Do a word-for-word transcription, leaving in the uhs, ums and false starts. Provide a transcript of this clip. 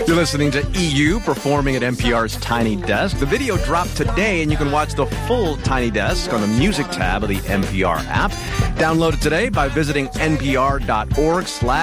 You're listening to E U performing at N P R's Tiny Desk. The video dropped today, and you can watch the full Tiny Desk on the music tab of the N P R app. Download it today by visiting npr dot org slash